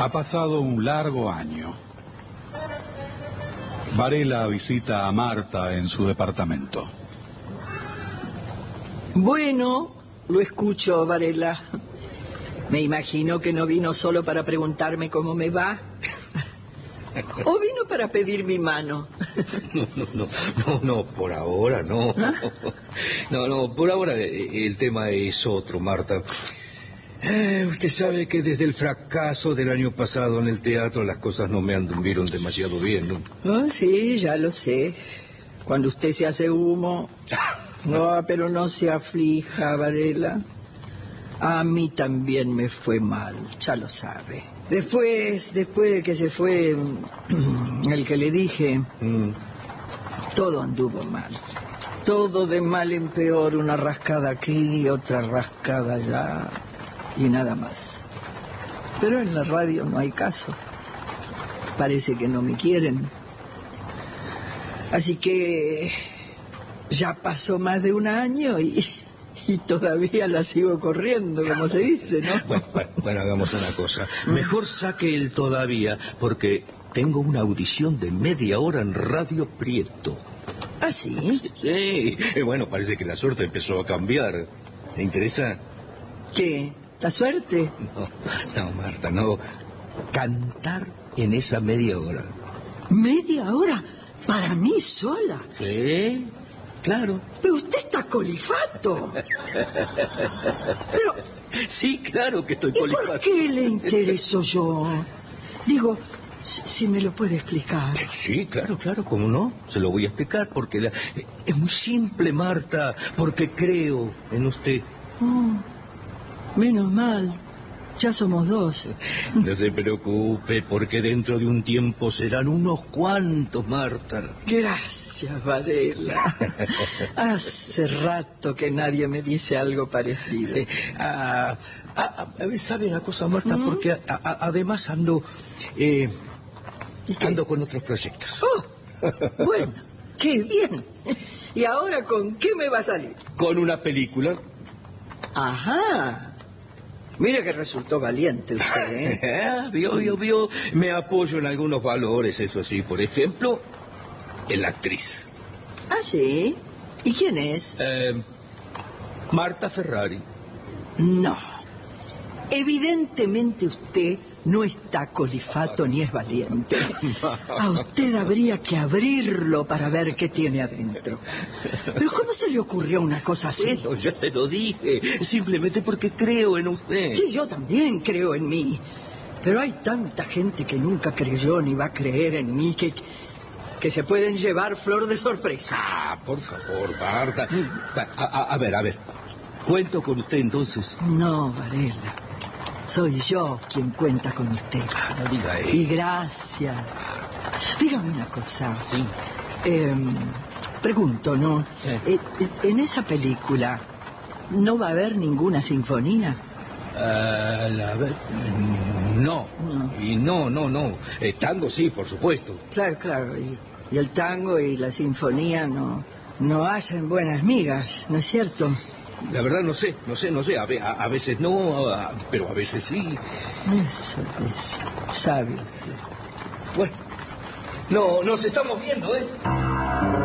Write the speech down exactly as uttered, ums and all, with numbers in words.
Ha pasado un largo año. Varela visita a Marta en su departamento. Bueno, lo escucho, Varela. Me imagino que no vino solo para preguntarme cómo me va. ¿O vino para pedir mi mano? No, no, no, no, no, por ahora no. ¿Ah? No, no, por ahora el tema es otro, Marta. Eh, usted sabe que desde el fracaso del año pasado en el teatro las cosas no me anduvieron demasiado bien, ¿no? Oh, sí, ya lo sé. Cuando usted se hace humo... No, pero no se aflija, Varela. A mí también me fue mal, ya lo sabe. Después, después de que se fue el que le dije, mm. todo anduvo mal. Todo de mal en peor, una rascada aquí, otra rascada allá, y nada más. Pero en la radio no hay caso. Parece que no me quieren. Así que ya pasó más de un año y... Y todavía la sigo corriendo, como se dice, ¿no? Bueno, bueno, bueno, hagamos una cosa. Mejor saque el todavía, porque tengo una audición de media hora en Radio Prieto. ¿Ah, sí? Sí. Eh, bueno, parece que la suerte empezó a cambiar. ¿Le interesa? ¿Qué? ¿La suerte? No, no, Marta, no. Cantar en esa media hora. ¿Media hora? ¿Para mí sola? Sí, claro. Pero usted está colifato. Pero... Sí, claro que estoy ¿Y colifato. por qué le intereso yo? Digo, si, si me lo puede explicar. Sí, claro, claro, ¿cómo no? Se lo voy a explicar porque la... es muy simple, Marta, porque creo en usted. Oh, menos mal. Ya somos dos. No se preocupe, porque dentro de un tiempo serán unos cuantos, Marta. Gracias, Varela. Hace rato que nadie me dice algo parecido. Eh, ah, ah, ¿Sabe una cosa, Marta? ¿Mm? Porque a, a, además ando... Eh, ando con otros proyectos. Oh, bueno, qué bien. ¿Y ahora con qué me va a salir? Con una película. Ajá. Mire que resultó valiente usted, ¿eh? Vio, vio, vio. Me apoyo en algunos valores, eso sí. Por ejemplo, en la actriz. ¿Ah, sí? ¿Y quién es? Eh, Marta Ferrari. No. Evidentemente usted no está colifato ni es valiente. A usted habría que abrirlo para ver qué tiene adentro. Pero ¿cómo se le ocurrió una cosa así? Bueno, ya se lo dije. Simplemente porque creo en usted. Sí, yo también creo en mí. Pero hay tanta gente que nunca creyó ni va a creer en mí que... que se pueden llevar flor de sorpresa. Ah, por favor, Marta. A, a, a ver, a ver. ¿Cuento con usted entonces? No, Varela. Soy yo quien cuenta con usted. Ah, no diga eso. Y gracias. Dígame una cosa. Sí. Eh, pregunto, ¿no? Sí. Eh, en esa película, ¿no va a haber ninguna sinfonía? Uh, la ver... No. no. Y no, no, no. Eh, tango sí, por supuesto. Claro, claro. Y, y el tango y la sinfonía no, no hacen buenas migas, ¿no es cierto? La verdad no sé, no sé, no sé. A, a, a veces no, a, pero a veces sí. Eso, eso. Sabe usted. Bueno, no, nos estamos viendo, ¿eh?